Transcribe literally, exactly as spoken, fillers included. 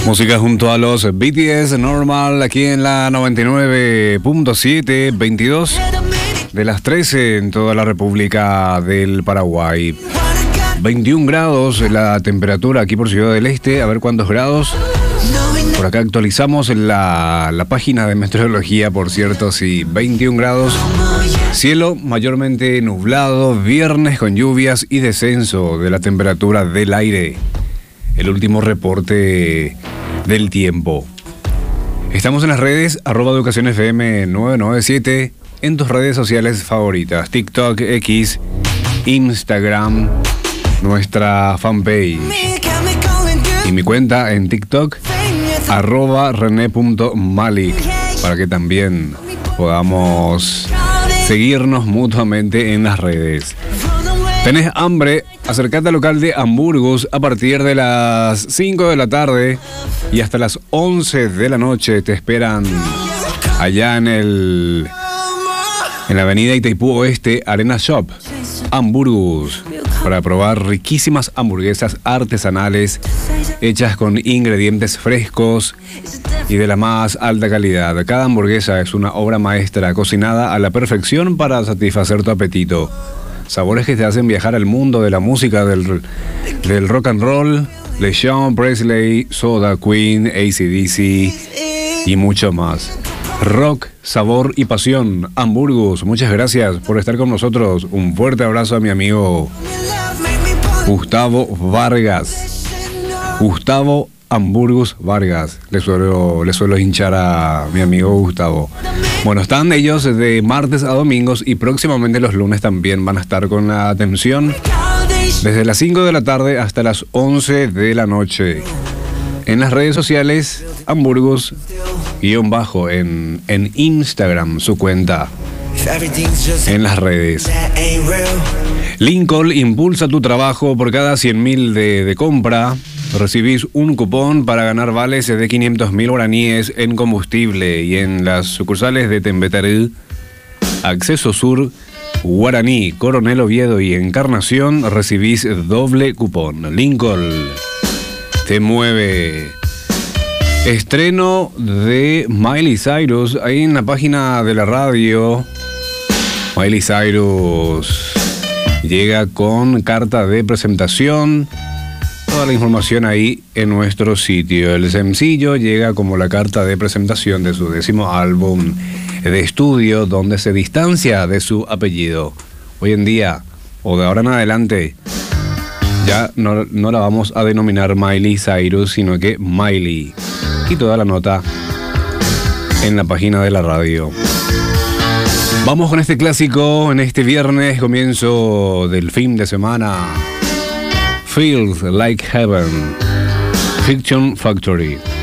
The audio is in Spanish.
Música junto a los B T S Normal aquí en la noventa y nueve punto siete, veintidós de las trece en toda la República del Paraguay. veintiún grados la temperatura aquí por Ciudad del Este, a ver cuántos grados. Por acá actualizamos la, la página de meteorología, por cierto, sí, veintiún grados. Cielo mayormente nublado, viernes con lluvias y descenso de la temperatura del aire. El último reporte del tiempo. Estamos en las redes, arroba Educación F M nueve noventa y siete, en tus redes sociales favoritas, TikTok, X, Instagram, nuestra fanpage. Y mi cuenta en TikTok, arroba René punto Malik, para que también podamos seguirnos mutuamente en las redes. ¿Tenés hambre? Acércate al local de Hamburgos a partir de las cinco de la tarde y hasta las once de la noche. Te esperan allá en el en la avenida Itaipú Oeste, Arena Shop, Hamburgos, para probar riquísimas hamburguesas artesanales hechas con ingredientes frescos y de la más alta calidad. Cada hamburguesa es una obra maestra cocinada a la perfección para satisfacer tu apetito. Sabores que te hacen viajar al mundo de la música, del, del rock and roll, de Sean Presley, Soda Queen, A C D C y mucho más. Rock, sabor y pasión. Hamburgos, muchas gracias por estar con nosotros. Un fuerte abrazo a mi amigo Gustavo Vargas. Gustavo Hamburgos Vargas. Le suelo, le suelo hinchar a mi amigo Gustavo. Bueno, están ellos de martes a domingos y próximamente los lunes también van a estar con la atención desde las cinco de la tarde hasta las once de la noche. En las redes sociales, Hamburgos guión bajo en, en Instagram, su cuenta en las redes. Lincoln impulsa tu trabajo. Por cada cien mil de, de compra recibís un cupón para ganar vales de quinientos mil guaraníes en combustible. Y en las sucursales de Tembetarú, Acceso Sur, Guaraní, Coronel Oviedo y Encarnación recibís doble cupón. Lincoln te mueve. Estreno de Miley Cyrus ahí en la página de la radio. Miley Cyrus llega con carta de presentación. Toda la información ahí en nuestro sitio. El sencillo llega como la carta de presentación de su décimo álbum de estudio, donde se distancia de su apellido. Hoy en día, o de ahora en adelante, ya no, no la vamos a denominar Miley Cyrus, sino que Miley. Y toda la nota en la página de la radio. Vamos con este clásico en este viernes, comienzo del fin de semana. Feels Like Heaven, Fiction Factory.